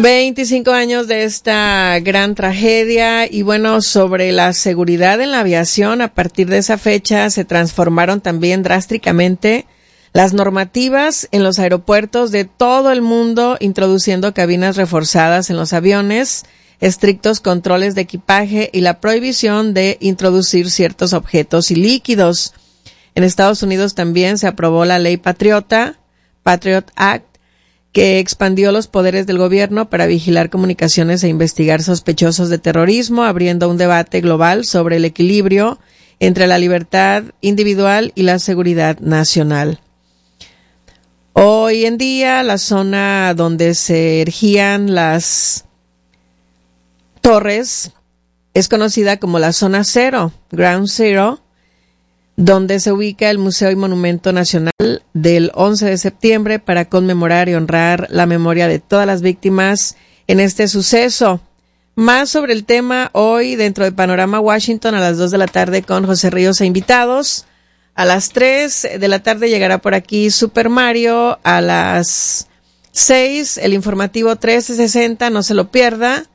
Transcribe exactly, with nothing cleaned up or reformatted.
veinticinco años de esta gran tragedia y bueno, sobre la seguridad en la aviación, a partir de esa fecha se transformaron también drásticamente las normativas en los aeropuertos de todo el mundo, introduciendo cabinas reforzadas en los aviones, estrictos controles de equipaje y la prohibición de introducir ciertos objetos y líquidos. En Estados Unidos también se aprobó la ley Patriota, Patriot Act, que expandió los poderes del gobierno para vigilar comunicaciones e investigar sospechosos de terrorismo, abriendo un debate global sobre el equilibrio entre la libertad individual y la seguridad nacional. Hoy en día, la zona donde se erigían las torres es conocida como la Zona Cero, Ground Zero, donde se ubica el Museo y Monumento Nacional del once de septiembre para conmemorar y honrar la memoria de todas las víctimas en este suceso. Más sobre el tema hoy dentro de Panorama Washington a las dos de la tarde con José Ríos e invitados. A las tres de la tarde llegará por aquí Super Mario. A las seis el informativo trece sesenta, no se lo pierda.